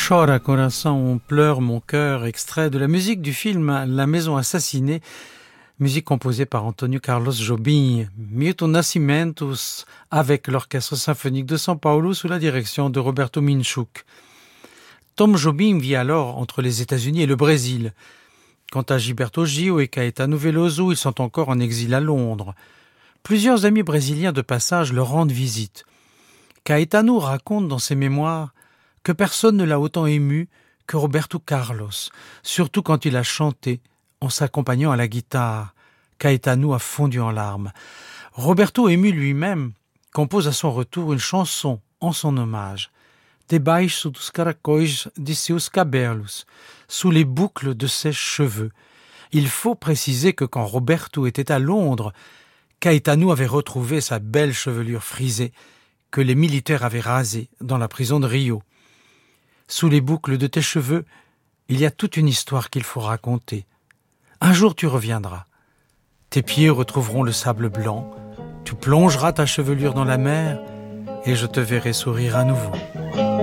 Chora coração, on pleure mon cœur, extrait de la musique du film La Maison Assassinée, musique composée par Antônio Carlos Jobim, Milton Nascimentos, avec l'Orchestre symphonique de São Paulo sous la direction de Roberto Minchuk. Tom Jobim vit alors entre les États-Unis et le Brésil. Quant à Gilberto Gil et Caetano Veloso, ils sont encore en exil à Londres. Plusieurs amis brésiliens de passage leur rendent visite. Caetano raconte dans ses mémoires que personne ne l'a autant ému que Roberto Carlos, surtout quand il a chanté en s'accompagnant à la guitare. Caetano a fondu en larmes. Roberto, ému lui-même, compose à son retour une chanson en son hommage. Debaixo dos caracóis de seus cabelos, sous les boucles de ses cheveux. Il faut préciser que quand Roberto était à Londres, Caetano avait retrouvé sa belle chevelure frisée que les militaires avaient rasée dans la prison de Rio. Sous les boucles de tes cheveux, il y a toute une histoire qu'il faut raconter. Un jour tu reviendras. Tes pieds retrouveront le sable blanc, tu plongeras ta chevelure dans la mer et je te verrai sourire à nouveau.